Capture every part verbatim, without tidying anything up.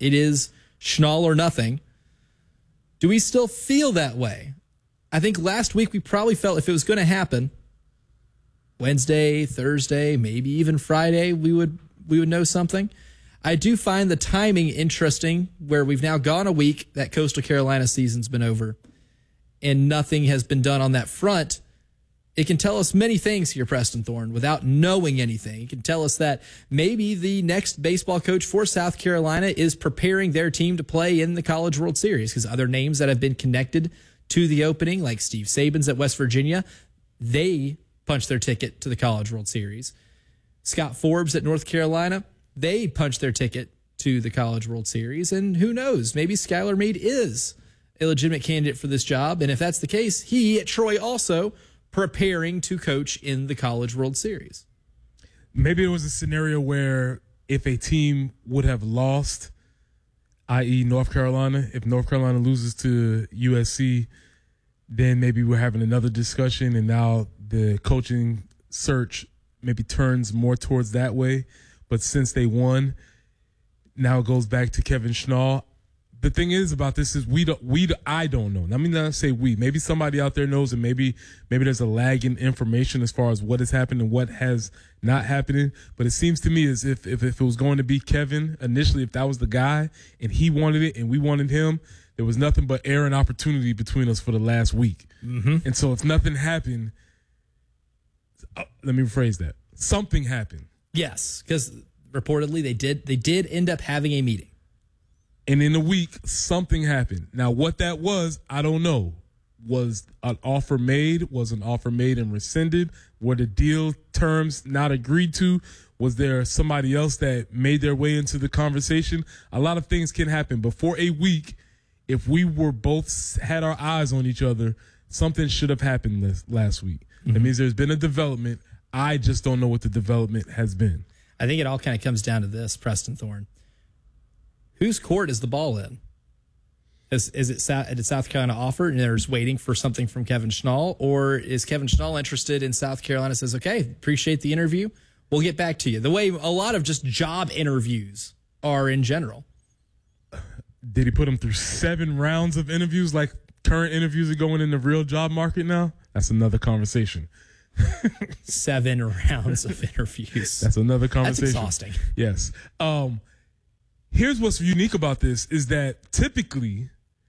It is Schnall or nothing. Do we still feel that way? I think last week we probably felt if it was going to happen, Wednesday, Thursday, maybe even Friday, we would we would know something. I do find the timing interesting where we've now gone a week, that Coastal Carolina season's been over, and nothing has been done on that front. It can tell us many things here, Preston Thorne, without knowing anything. It can tell us that maybe the next baseball coach for South Carolina is preparing their team to play in the College World Series, because other names that have been connected to the opening, like Steve Sabins at West Virginia, they punched their ticket to the College World Series. Scott Forbes at North Carolina, they punched their ticket to the College World Series. And who knows, maybe Skylar Meade is a legitimate candidate for this job. And if that's the case, he at Troy also preparing to coach in the College World Series. Maybe it was a scenario where if a team would have lost, that is. North Carolina, if North Carolina loses to U S C, then maybe we're having another discussion, and now the coaching search maybe turns more towards that way. But since they won, now it goes back to Kevin Schnall. The thing is about this is we don't, we, I don't know. I mean, not say we. Maybe somebody out there knows, and maybe maybe there's a lag in information as far as what has happened and what has not happening. But it seems to me as if, if if it was going to be Kevin initially, if that was the guy and he wanted it and we wanted him, there was nothing but air and opportunity between us for the last week. Mm-hmm. And so if nothing happened, oh, let me rephrase that. Something happened. Yes, because reportedly they did they did end up having a meeting. And in a week, something happened. Now, what that was, I don't know. Was an offer made? Was an offer made and rescinded? Were the deal terms not agreed to? Was there somebody else that made their way into the conversation? A lot of things can happen. But for a week, if we were both had our eyes on each other, something should have happened this, last week. Mm-hmm. That means there's been a development. I just don't know what the development has been. I think it all kind of comes down to this, Preston Thorne. Whose court is the ball in? Is, is it South, did South Carolina offer and they're just waiting for something from Kevin Schnall? Or is Kevin Schnall interested in South Carolina, says, okay, appreciate the interview, we'll get back to you? The way a lot of just job interviews are in general. Did he put him through seven rounds of interviews like current interviews are going in the real job market now? That's another conversation. Seven rounds of interviews. That's another conversation. That's exhausting. Yes. Um, Here's what's unique about this is that typically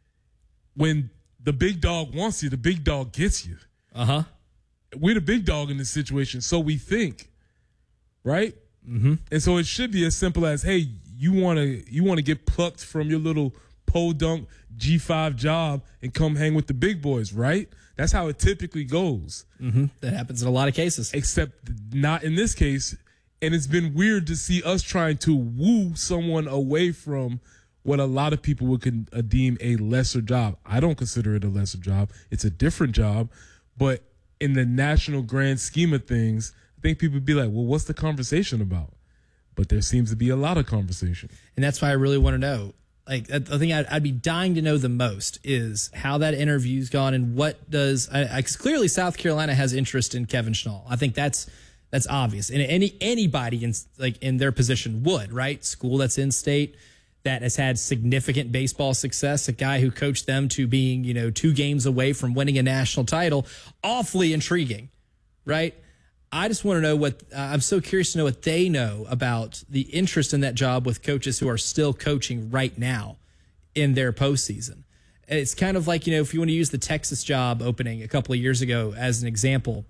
when the big dog wants you, the big dog gets you. Uh-huh. We're the big dog in this situation, so we think, right? Mm-hmm. And so it should be as simple as, hey, you want to you want to get plucked from your little podunk G five job and come hang with the big boys, right? That's how it typically goes. Mm-hmm. That happens in a lot of cases. Except not in this case. And it's been weird to see us trying to woo someone away from what a lot of people would con- uh, deem a lesser job. I don't consider it a lesser job. It's a different job. But in the national grand scheme of things, I think people would be like, well, what's the conversation about? But there seems to be a lot of conversation. And that's why I really want to know. Like, I think I'd, I'd be dying to know the most is how that interview's gone and what does – because clearly South Carolina has interest in Kevin Schnall. I think that's – That's obvious. And any anybody in like in their position would, right? School that's in state that has had significant baseball success, a guy who coached them to being, you know, two games away from winning a national title. Awfully intriguing, right? I just want to know what uh, I'm so curious to know what they know about the interest in that job with coaches who are still coaching right now in their postseason. It's kind of like, you know, if you want to use the Texas job opening a couple of years ago as an example,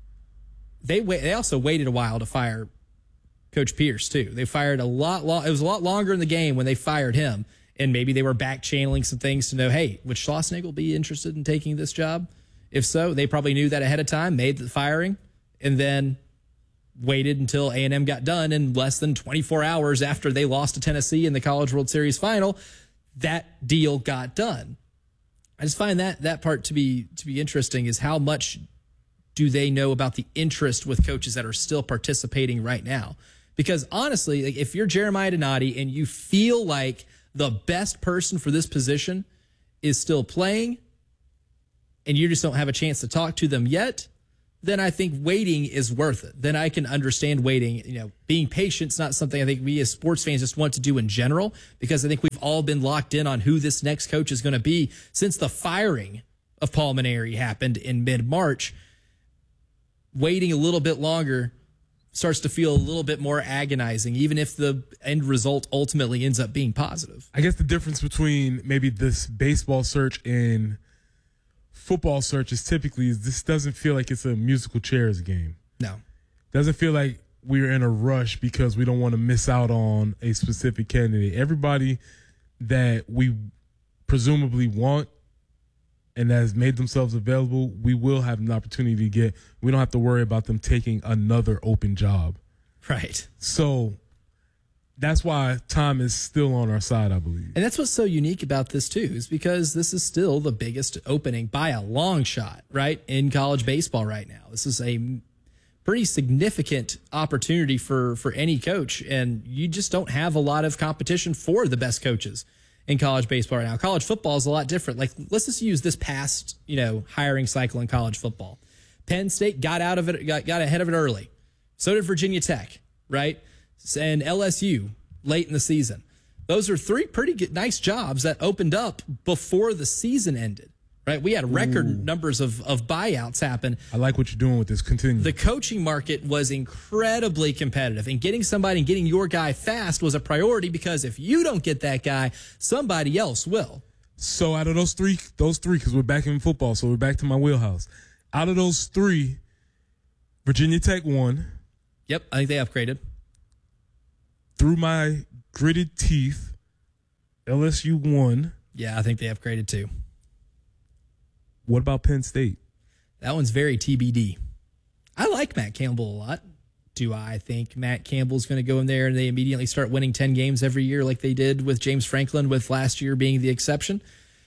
They wait, they also waited a while to fire Coach Pierce, too. They fired a lot long. It was a lot longer in the game when they fired him, and maybe they were back channeling some things to know, hey, would Schlossnagle be interested in taking this job? If so, they probably knew that ahead of time, made the firing, and then waited until A and M got done. And less than twenty-four hours after they lost to Tennessee in the College World Series final, that deal got done. I just find that that part to be to be interesting is how much do they know about the interest with coaches that are still participating right now? Because honestly, like if you're Jeremiah Donati and you feel like the best person for this position is still playing and you just don't have a chance to talk to them yet, then I think waiting is worth it. Then I can understand waiting. You know, being patient is not something I think we as sports fans just want to do in general, because I think we've all been locked in on who this next coach is going to be since the firing of Paul Mainieri happened in mid-March. Waiting a little bit longer starts to feel a little bit more agonizing, even if the end result ultimately ends up being positive. I guess the difference between maybe this baseball search and football search is typically is this doesn't feel like it's a musical chairs game. No. Doesn't feel like we're in a rush because we don't want to miss out on a specific candidate. Everybody that we presumably want and has made themselves available, we will have an opportunity to get. We don't have to worry about them taking another open job. Right. So that's why time is still on our side, I believe. And that's what's so unique about this, too, is because this is still the biggest opening by a long shot, right, in college baseball right now. This is a pretty significant opportunity for, for any coach, and you just don't have a lot of competition for the best coaches in college baseball right now. College football is a lot different. Like, let's just use this past, you know, hiring cycle in college football. Penn State got out of it, got, got ahead of it early. So did Virginia Tech, right? And L S U late in the season. Those are three pretty good, nice jobs that opened up before the season ended, right? We had record Ooh. numbers of, of buyouts happen. I like what you're doing with this. Continue. The coaching market was incredibly competitive, and getting somebody and getting your guy fast was a priority, because if you don't get that guy, somebody else will. So out of those three, those three, because we're back in football, so we're back to my wheelhouse. Out of those three, Virginia Tech won. Yep, I think they upgraded. Through my gritted teeth, L S U won. Yeah, I think they upgraded too. What about Penn State? That one's very T B D. I like Matt Campbell a lot. Do I think Matt Campbell's going to go in there and they immediately start winning ten games every year like they did with James Franklin, with last year being the exception?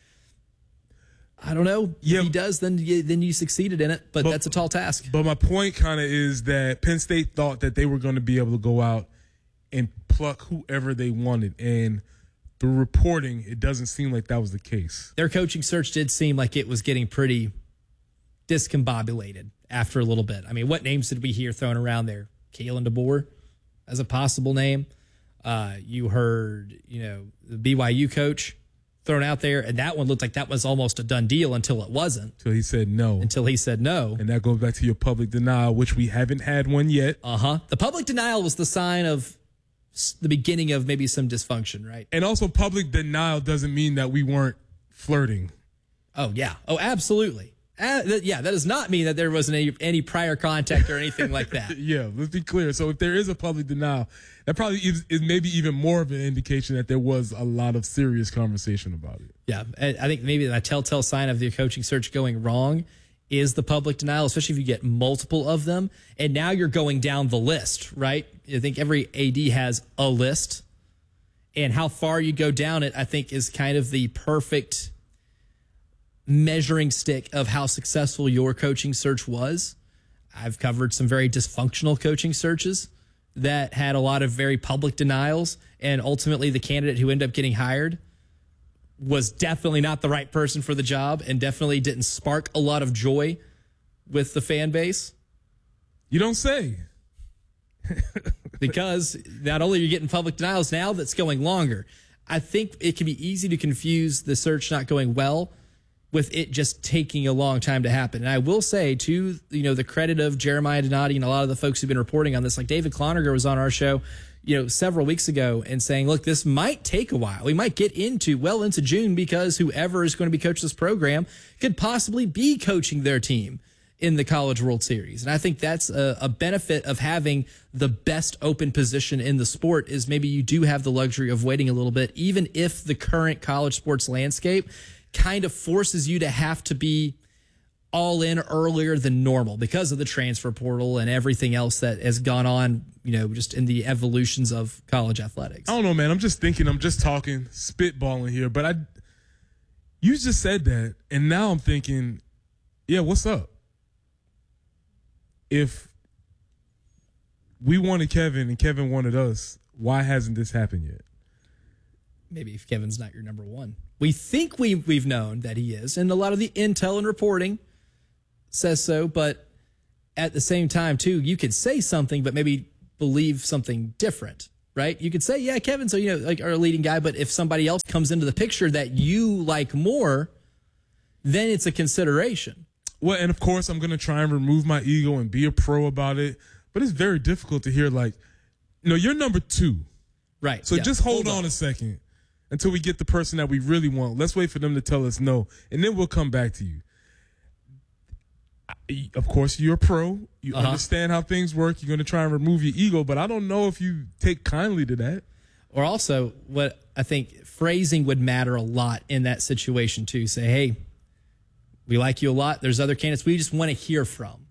I don't know. Yeah. If he does, then you, then you succeeded in it, but, but that's a tall task. But my point kind of is that Penn State thought that they were going to be able to go out and pluck whoever they wanted. And through reporting, it doesn't seem like that was the case. Their coaching search did seem like it was getting pretty discombobulated after a little bit. I mean, what names did we hear thrown around there? Kalen DeBoer as a possible name. Uh, you heard, you know, the B Y U coach thrown out there, and that one looked like that was almost a done deal until it wasn't. Until he said no. Until he said no. And that goes back to your public denial, which we haven't had one yet. Uh-huh. The public denial was the sign of the beginning of maybe some dysfunction, right? And also, public denial doesn't mean that we weren't flirting. Oh, yeah. Oh, absolutely. Uh, th- yeah, that does not mean that there wasn't any, any prior contact or anything like that. Yeah, let's be clear. So if there is a public denial, that probably is, is maybe even more of an indication that there was a lot of serious conversation about it. Yeah, I think maybe a telltale sign of the coaching search going wrong is the public denial, especially if you get multiple of them. And now you're going down the list, right? I think every A D has a list. And how far you go down it, I think, is kind of the perfect measuring stick of how successful your coaching search was. I've covered some very dysfunctional coaching searches that had a lot of very public denials, and ultimately the candidate who ended up getting hired was definitely not the right person for the job and definitely didn't spark a lot of joy with the fan base. You don't say. Because not only are you getting public denials now, that's going longer. I think it can be easy to confuse the search not going well with it just taking a long time to happen. And I will say, to you know the credit of Jeremiah Donati and a lot of the folks who've been reporting on this, like David Cloninger was on our show, you know, several weeks ago and saying, look, this might take a while. We might get into well into June because whoever is going to be coaching this program could possibly be coaching their team in the College World Series. And I think that's a, a benefit of having the best open position in the sport, is maybe you do have the luxury of waiting a little bit, even if the current college sports landscape kind of forces you to have to be all in earlier than normal because of the transfer portal and everything else that has gone on, you know, just in the evolutions of college athletics. I don't know, man. I'm just thinking, I'm just talking, spitballing here, but I, you just said that, and now I'm thinking, yeah, what's up? If we wanted Kevin and Kevin wanted us, why hasn't this happened yet? Maybe if Kevin's not your number one. We think we, we've known that he is, and a lot of the intel and reporting says so, but at the same time, too, you could say something, but maybe believe something different, right? You could say, yeah, Kevin's, you know, like our leading guy, but if somebody else comes into the picture that you like more, then it's a consideration. Well, and of course, I'm going to try and remove my ego and be a pro about it, but it's very difficult to hear, like, you know, you're number two. Right. So yeah. just hold, hold on. on a second until we get the person that we really want. Let's wait for them to tell us no, and then we'll come back to you. Of course, you're a pro. You uh-huh. understand how things work. You're going to try and remove your ego, but I don't know if you take kindly to that. Or also, what I think phrasing would matter a lot in that situation, too. Say, hey, we like you a lot. There's other candidates we just want to hear from.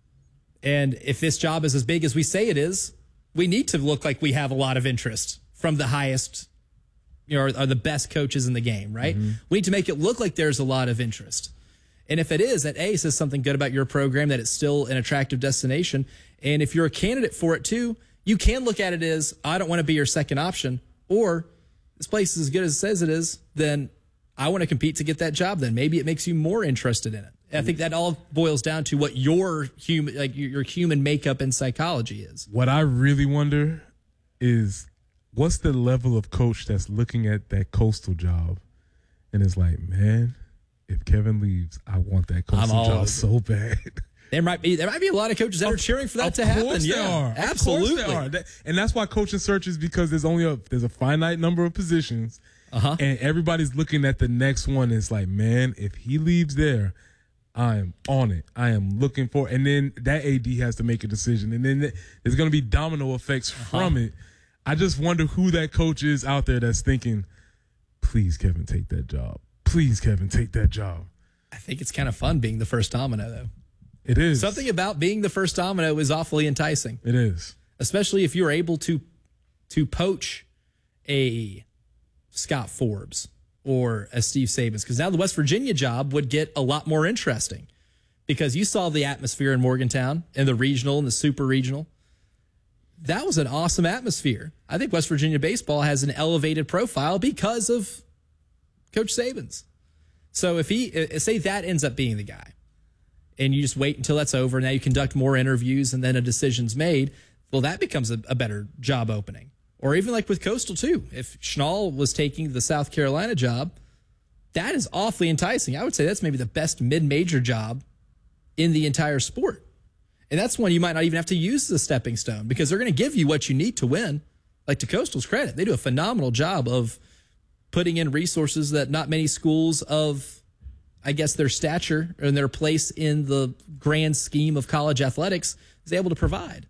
And if this job is as big as we say it is, we need to look like we have a lot of interest from the highest, you know, are the best coaches in the game, right? Mm-hmm. We need to make it look like there's a lot of interest. And if it is, that A, says something good about your program, that it's still an attractive destination. And if you're a candidate for it too, you can look at it as, I don't want to be your second option, or this place is as good as it says it is, then I want to compete to get that job. Then maybe it makes you more interested in it. I think that all boils down to what your human, like your human makeup and psychology is. What I really wonder is, what's the level of coach that's looking at that Coastal job and is like, man, if Kevin leaves, I want that Coastal job so bad. There might be there might be a lot of coaches that of, are cheering for that to happen. Of course yeah, they are. Absolutely. Of course they are. That, and that's why coaching searches, because there's only a there's a finite number of positions, uh-huh. and everybody's looking at the next one. It's like, man, if he leaves there, I am on it. I am looking for, and then that A D has to make a decision, and then there's going to be domino effects uh-huh. from it. I just wonder who that coach is out there that's thinking, please, Kevin, take that job. Please, Kevin, take that job. I think it's kind of fun being the first domino, though. It is. Something about being the first domino is awfully enticing. It is. Especially if you're able to to poach a Scott Forbes or a Steve Sabans. Because now the West Virginia job would get a lot more interesting. Because you saw the atmosphere in Morgantown and the regional and the super regional. That was an awesome atmosphere. I think West Virginia baseball has an elevated profile because of Coach Sabans. So if he, say that ends up being the guy, and you just wait until that's over, now you conduct more interviews and then a decision's made, well, that becomes a, a better job opening. Or even like with Coastal too. If Schnall was taking the South Carolina job, that is awfully enticing. I would say that's maybe the best mid-major job in the entire sport. And that's one you might not even have to use as a stepping stone, because they're going to give you what you need to win. Like, to Coastal's credit, they do a phenomenal job of putting in resources that not many schools of, I guess, their stature and their place in the grand scheme of college athletics is able to provide.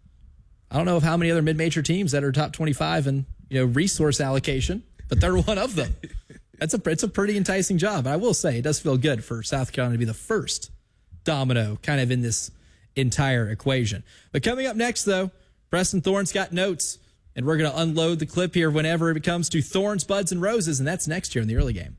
I don't know of how many other mid-major teams that are top twenty-five in, you know, resource allocation, but they're one of them. That's a it's a pretty enticing job. I will say it does feel good for South Carolina to be the first domino kind of in this entire equation. But coming up next, though, Preston Thorne's got notes, and we're going to unload the clip here whenever it comes to Thorns, Buds, and Roses, and that's next year in the early game.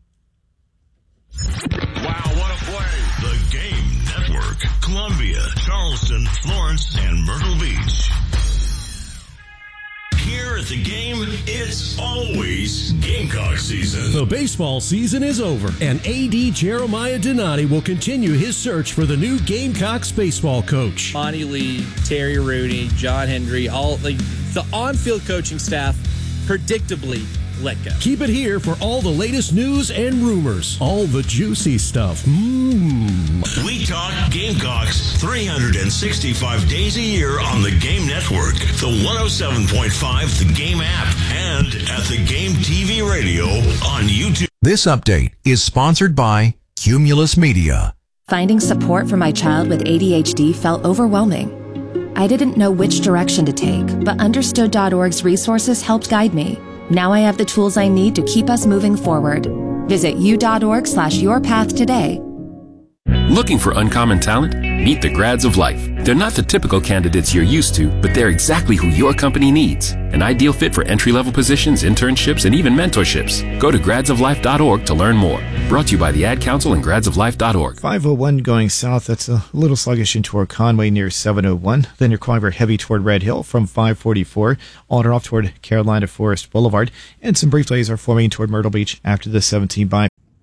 Wow, what a play. The Game Network. Columbia, Charleston, Florence, and Myrtle Beach. Here at the Game, it's always Gamecock season. The baseball season is over, and A D Jeremiah Donati will continue his search for the new Gamecocks baseball coach. Monty Lee, Terry Rooney, John Hendry, all the, the on-field coaching staff predictably let go. Keep it here for all the latest news and rumors. All the juicy stuff. Mmm. We talk Gamecocks three hundred sixty-five days a year on the Game Network, the one oh seven point five The Game app, and at the Game T V radio on YouTube. This update is sponsored by Cumulus Media. Finding support for my child with A D H D felt overwhelming. I didn't know which direction to take, but understood dot org's resources helped guide me. Now I have the tools I need to keep us moving forward. Visit u.org slash your path today. Looking for uncommon talent? Meet the Grads of Life. They're not the typical candidates you're used to, but they're exactly who your company needs. An ideal fit for entry-level positions, internships, and even mentorships. Go to grads of life dot org to learn more. Brought to you by the Ad Council and grads of life dot org. five oh one going south. That's a little sluggish in toward Conway near seven oh one. Then you're quite heavy toward Red Hill from five forty-four. On and off toward Carolina Forest Boulevard. And some brief delays are forming toward Myrtle Beach after the seventeen by.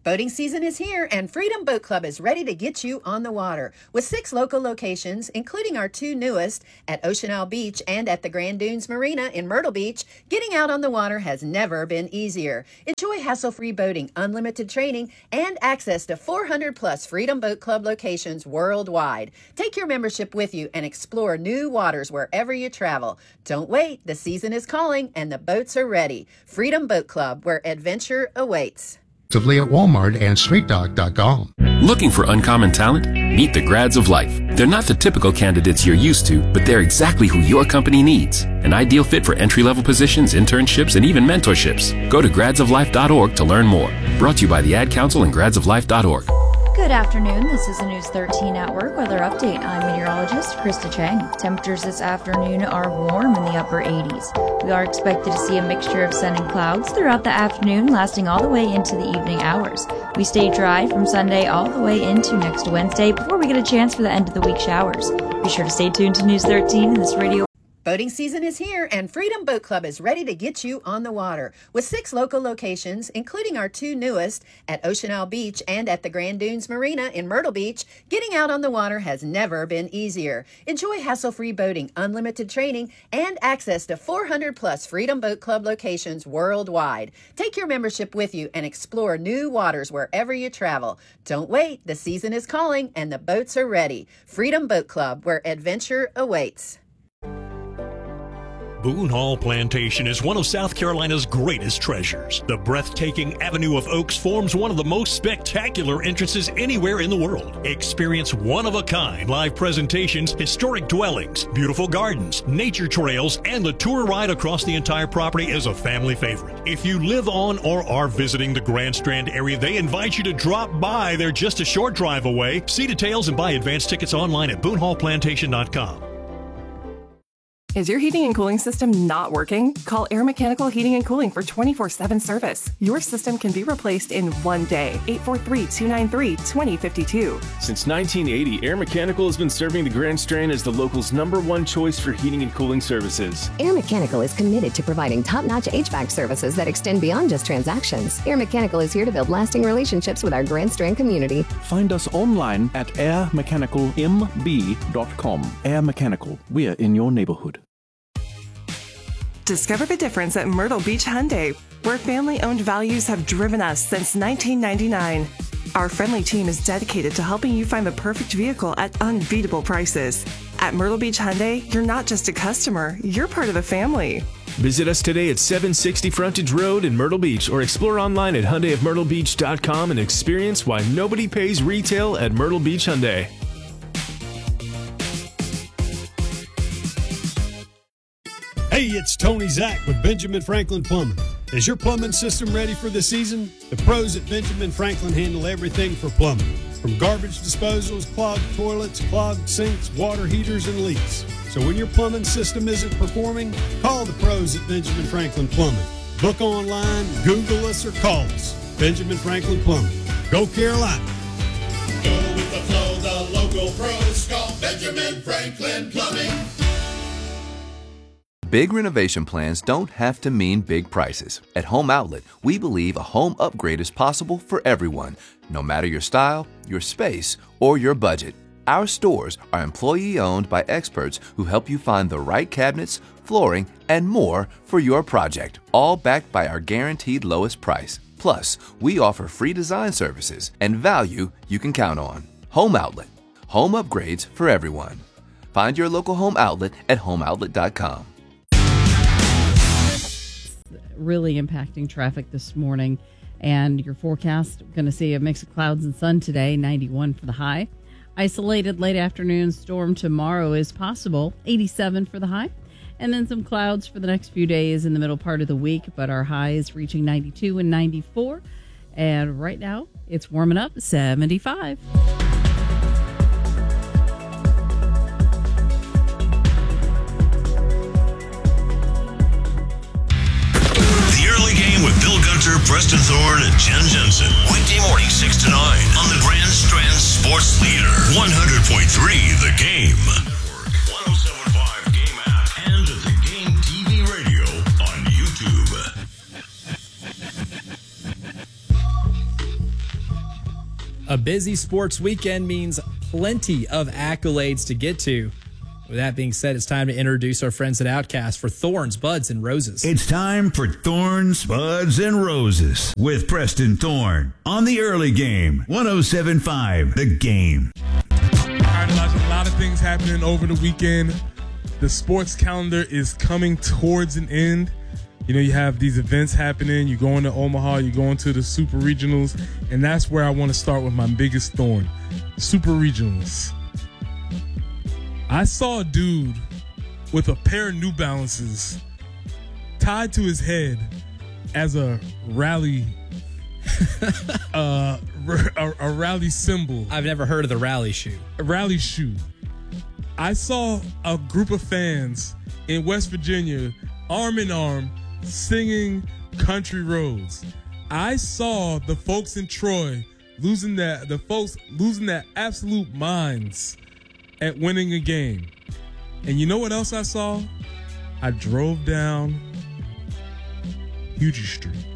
Boating season is here, and Freedom Boat Club is ready to get you on the water. With six local locations, including our two newest at Ocean Isle Beach and at the Grand Dunes Marina in Myrtle Beach, getting out on the water has never been easier. Enjoy hassle-free boating, unlimited training, and access to four hundred plus Freedom Boat Club locations worldwide. Take your membership with you and explore new waters wherever you travel. Don't wait, the season is calling and the boats are ready. Freedom Boat Club, where adventure awaits. At Walmart and street dog dot com. Looking for uncommon talent? Meet the Grads of Life. They're not the typical candidates you're used to, but they're exactly who your company needs. An ideal fit for entry-level positions, internships, and even mentorships. Go to grads of life dot org to learn more. Brought to you by the Ad Council and grads of life dot org. Good afternoon. This is a News thirteen Network weather update. I'm meteorologist Krista Chang. Temperatures this afternoon are warm in the upper eighties. We are expected to see a mixture of sun and clouds throughout the afternoon, lasting all the way into the evening hours. We stay dry from Sunday all the way into next Wednesday before we get a chance for the end of the week showers. Be sure to stay tuned to News thirteen and this radio. Boating season is here, and Freedom Boat Club is ready to get you on the water. With six local locations, including our two newest at Ocean Isle Beach and at the Grand Dunes Marina in Myrtle Beach, getting out on the water has never been easier. Enjoy hassle-free boating, unlimited training, and access to four hundred plus Freedom Boat Club locations worldwide. Take your membership with you and explore new waters wherever you travel. Don't wait, the season is calling and the boats are ready. Freedom Boat Club, where adventure awaits. Boone Hall Plantation is one of South Carolina's greatest treasures. The breathtaking Avenue of Oaks forms one of the most spectacular entrances anywhere in the world. Experience one-of-a-kind live presentations, historic dwellings, beautiful gardens, nature trails, and the tour ride across the entire property is a family favorite. If you live on or are visiting the Grand Strand area, they invite you to drop by. They're just a short drive away. See details and buy advance tickets online at boone hall plantation dot com. Is your heating and cooling system not working? Call Air Mechanical Heating and Cooling for twenty-four seven service. Your system can be replaced in one day. eight four three, two nine three, two zero five two. Since nineteen eighty, Air Mechanical has been serving the Grand Strand as the local's number one choice for heating and cooling services. Air Mechanical is committed to providing top-notch H V A C services that extend beyond just transactions. Air Mechanical is here to build lasting relationships with our Grand Strand community. Find us online at air mechanical m b dot com. Air Mechanical, we're in your neighborhood. Discover the difference at Myrtle Beach Hyundai, where family-owned values have driven us since nineteen ninety-nine. Our friendly team is dedicated to helping you find the perfect vehicle at unbeatable prices. At Myrtle Beach Hyundai, you're not just a customer, you're part of the family. Visit us today at seven sixty Frontage Road in Myrtle Beach, or explore online at hyundai of myrtle beach dot com and experience why nobody pays retail at Myrtle Beach Hyundai. Hey, it's Tony Zach with Benjamin Franklin Plumbing. Is your plumbing system ready for the season? The pros at Benjamin Franklin handle everything for plumbing, from garbage disposals, clogged toilets, clogged sinks, water heaters, and leaks. So when your plumbing system isn't performing, call the pros at Benjamin Franklin Plumbing. Book online, Google us, or call us. Benjamin Franklin Plumbing. Go Carolina. Go with the flow, the local pros. Call Benjamin Franklin Plumbing. Big renovation plans don't have to mean big prices. At Home Outlet, we believe a home upgrade is possible for everyone, no matter your style, your space, or your budget. Our stores are employee-owned by experts who help you find the right cabinets, flooring, and more for your project, all backed by our guaranteed lowest price. Plus, we offer free design services and value you can count on. Home Outlet. Home upgrades for everyone. Find your local Home Outlet at home outlet dot com. Really impacting traffic this morning, and your forecast, going to see a mix of clouds and sun today, ninety-one for the high. Isolated late afternoon storm tomorrow is possible, eighty-seven for the high, and then some clouds for the next few days in the middle part of the week, but our highs reaching ninety-two and ninety-four, and right now it's warming up, seventy-five. With Bill Gunter, Preston Thorne, and Jen Jensen. Weekday morning, six to nine on the Grand Strand Sports Leader. one hundred point three The Game. one oh seven point five Game App and the Game T V Radio on YouTube. A busy sports weekend means plenty of accolades to get to. With that being said, it's time to introduce our friends at Outcast for Thorns, Buds, and Roses. It's time for Thorns, Buds, and Roses with Preston Thorne on the early game. one oh seven point five The Game. All right, Elijah, a lot of things happening over the weekend. The sports calendar is coming towards an end. You know, you have these events happening. You're going to Omaha. You're going to the Super Regionals. And that's where I want to start with my biggest thorn. Super Regionals. I saw a dude with a pair of New Balances tied to his head as a rally, uh, a, a rally symbol. I've never heard of the rally shoe. A rally shoe. I saw a group of fans in West Virginia, arm in arm, singing Country Roads. I saw the folks in Troy losing that, the folks losing their absolute minds at winning a game. And you know what else I saw? I drove down Huger Street,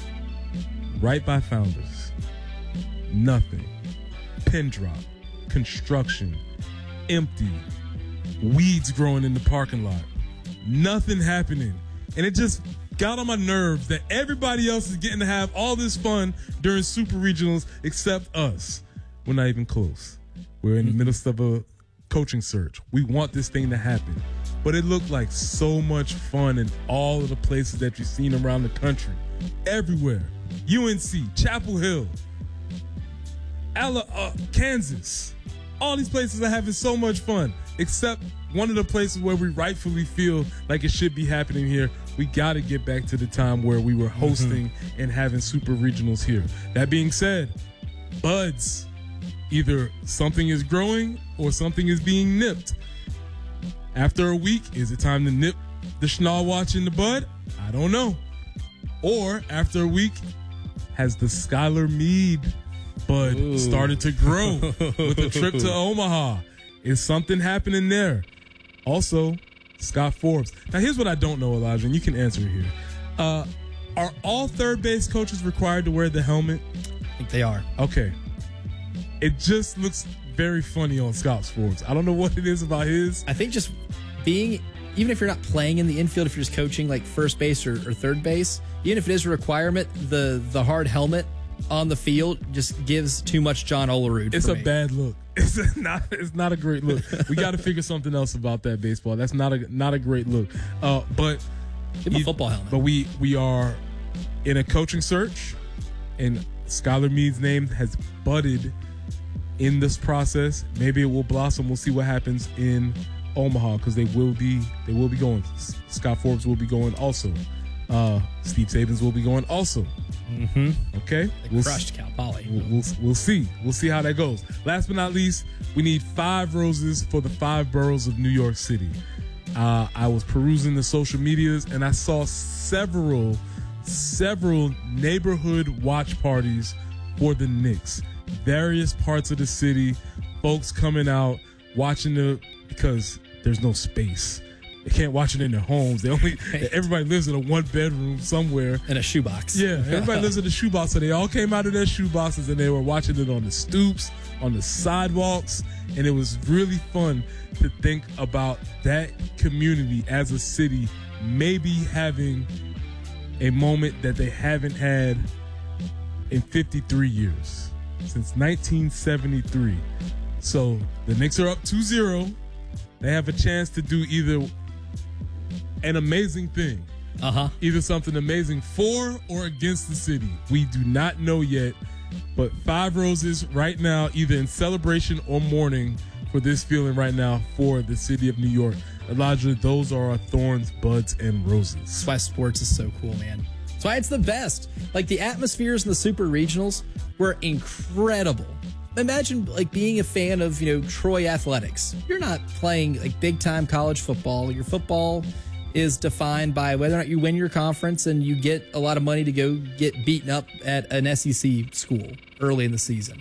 right by Founders. Nothing. Pin drop. Construction. Empty. Weeds growing in the parking lot. Nothing happening. And it just got on my nerves that everybody else is getting to have all this fun during Super Regionals except us. We're not even close. We're in the midst of a coaching search. We want this thing to happen. But it looked like so much fun in all of the places that you've seen around the country. Everywhere. U N C, Chapel Hill, Ala- uh, Kansas. All these places are having so much fun, except one of the places where we rightfully feel like it should be happening here. We got to get back to the time where we were hosting mm-hmm. and having Super Regionals here. That being said, Buds, either something is growing or something is being nipped. After a week, is it time to nip the Schnall watch in the bud? I don't know. Or after a week, has the Skylar Meade bud Ooh. started to grow with a trip to Omaha? Is something happening there? Also, Scott Forbes. Now, here's what I don't know, Elijah, and you can answer here. Uh, are all third base coaches required to wear the helmet? I think they are. Okay. It just looks very funny on Scott Forbes. I don't know what it is about his. I think just being, even if you're not playing in the infield, if you're just coaching like first base or, or third base, even if it is a requirement, the the hard helmet on the field just gives too much John Olerud. It's a me. bad look. It's a not. It's not a great look. We got to figure something else about that baseball. That's not a not a great look. Uh, but give him a football helmet. But we we are in a coaching search, and Skylar Meade's name has budded in this process. Maybe it will blossom. We'll see what happens in Omaha because they will be they will be going. Scott Forbes will be going also. Uh, Steve Sabins will be going also. Mm-hmm. Okay, they we'll crushed Cal Poly. We'll, we'll we'll see. We'll see how that goes. Last but not least, we need five roses for the five boroughs of New York City. Uh, I was perusing the social medias and I saw several, several neighborhood watch parties for the Knicks. Various parts of the city, folks coming out watching the because there's no space. They can't watch it in their homes. They only everybody lives in a one bedroom somewhere in a shoebox. Yeah, everybody lives in a shoebox. So they all came out of their shoeboxes and they were watching it on the stoops, on the sidewalks, and it was really fun to think about that community as a city maybe having a moment that they haven't had in fifty-three years, since nineteen seventy-three. So the Knicks are up two zero. They have a chance to do either an amazing thing. Uh-huh. Either something amazing for or against the city. We do not know yet, but five roses right now, either in celebration or mourning for this feeling right now for the city of New York. Elijah, those are our thorns, buds, and roses. That's why sports is so cool, man. That's why it's the best. Like the atmospheres in the Super Regionals were incredible. Imagine like being a fan of, you know, Troy Athletics. You're not playing like big time college football. Your football is defined by whether or not you win your conference and you get a lot of money to go get beaten up at an S E C school early in the season.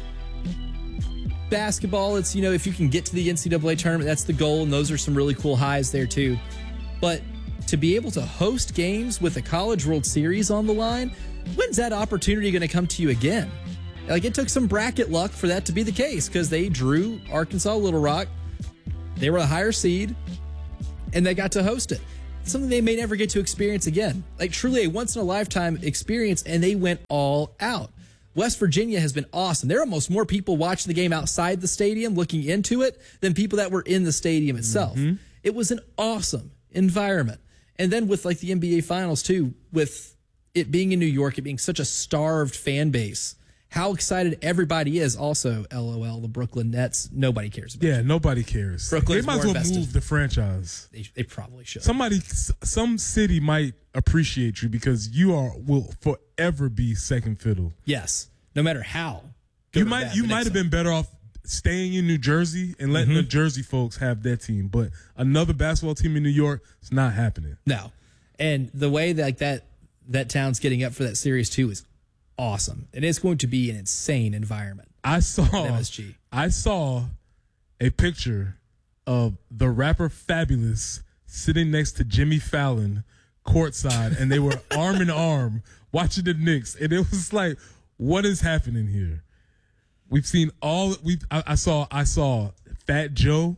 Basketball, it's, you know, if you can get to the N C double A tournament, that's the goal, and those are some really cool highs there too. But to be able to host games with a College World Series on the line, when's that opportunity going to come to you again? Like, it took some bracket luck for that to be the case because they drew Arkansas Little Rock. They were a higher seed, and they got to host it. Something they may never get to experience again. Like, truly a once-in-a-lifetime experience, and they went all out. West Virginia has been awesome. There are almost more people watching the game outside the stadium looking into it than people that were in the stadium itself. Mm-hmm. It was an awesome environment. And then with, like, the N B A Finals, too, with it being in New York, it being such a starved fan base, how excited everybody is. Also, LOL, the Brooklyn Nets, nobody cares about. Yeah, nobody cares. Brooklyn's they might as more well invested. move the franchise. They, they probably should. Somebody, some city might appreciate you because you are will forever be second fiddle. Yes, no matter how. You might you might have been better off staying in New Jersey and letting mm-hmm. the Jersey folks have their team, but another basketball team in New York, it's not happening. No, and the way that like that that town's getting up for that series too is awesome. And it's going to be an insane environment. I saw M S G. I saw a picture of the rapper Fabulous sitting next to Jimmy Fallon courtside, and they were arm in arm watching the Knicks. And it was like, what is happening here? We've seen all we I, I saw I saw Fat Joe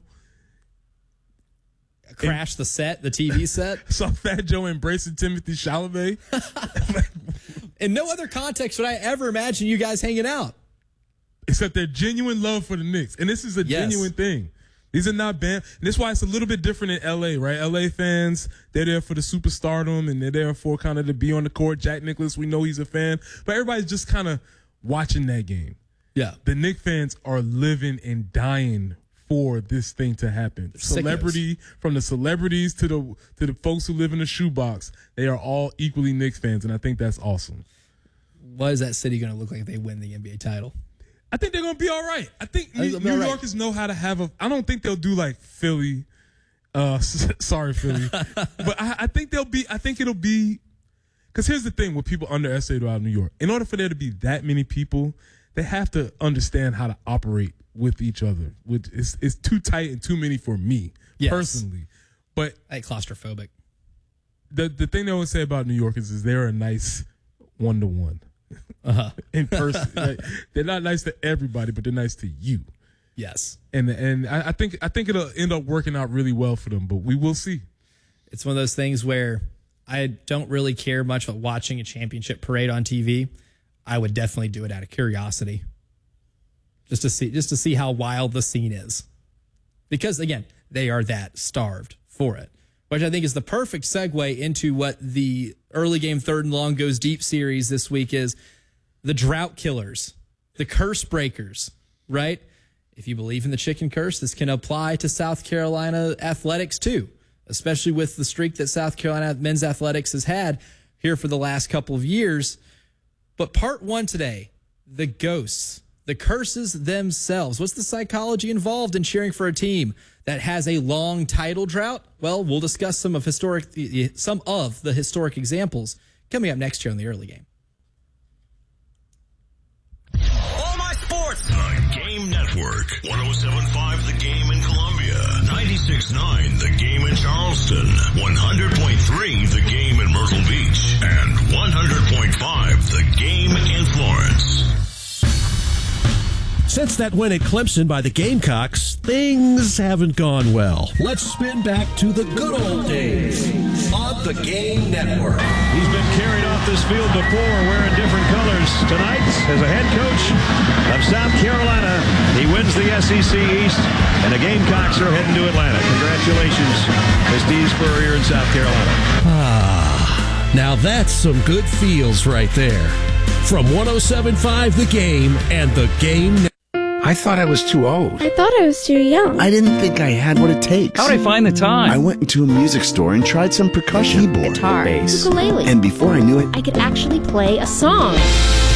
crash the set, the T V set. Saw Fat Joe embracing Timothy Chalamet. In no other context would I ever imagine you guys hanging out. Except their genuine love for the Knicks. And this is a yes. genuine thing. These are not band. And that's why it's a little bit different in L A, right? L A fans, they're there for the superstardom and they're there for kind of to be on the court. Jack Nicklaus, we know he's a fan. But everybody's just kind of watching that game. Yeah. The Knicks fans are living and dying for this thing to happen. They're Celebrity, sickos. From the celebrities to the to the folks who live in the shoebox, they are all equally Knicks fans, and I think that's awesome. What is that city going to look like if they win the N B A title? I think they're going to be all right. I think I think New, New New right. Yorkers know how to have a. I don't think they'll do like Philly. Uh, sorry, Philly, but I, I think they'll be. I think it'll be. Because here's the thing: what people underestimate about New York, in order for there to be that many people, they have to understand how to operate with each other. Which is it's too tight and too many for me yes. personally. But I ain't claustrophobic. The the thing they always say about New Yorkers is they're a nice one to one. Uh-huh. In person, like, they're not nice to everybody, but they're nice to you. Yes, and and I, I think I think it'll end up working out really well for them, but we will see. It's one of those things where I don't really care much about watching a championship parade on T V. I would definitely do it out of curiosity, just to see just to see how wild the scene is, because again, they are that starved for it. Which I think is the perfect segue into what the early game third and long goes deep series this week is. The drought killers, the curse breakers, right? If you believe in the chicken curse, this can apply to South Carolina athletics too, especially with the streak that South Carolina men's athletics has had here for the last couple of years. But part one today, the ghosts, the curses themselves. What's the psychology involved in cheering for a team that has a long title drought? Well, we'll discuss some of historic, some of the historic examples coming up next year on the early game. All my sports. The Game Network. one oh seven point five The Game in Columbia. ninety-six point nine The Game in Charleston. one hundred point three The Game in Myrtle Beach. And one hundred point five The Game in Florence. Since that win at Clemson by the Gamecocks, things haven't gone well. Let's spin back to the good old days on the Game Network. He's been carried off this field before wearing different colors. Tonight, as a head coach of South Carolina, he wins the S E C East, and the Gamecocks are heading to Atlanta. Congratulations to Steve Spurrier in South Carolina. Ah, now that's some good feels right there. From one oh seven point five The Game and the Game Network. I thought I was too old. I thought I was too young. I didn't think I had what it takes. How'd I find the time? I went into a music store and tried some percussion. Keyboard, guitar, bass, ukulele. And before I knew it, I could actually play a song.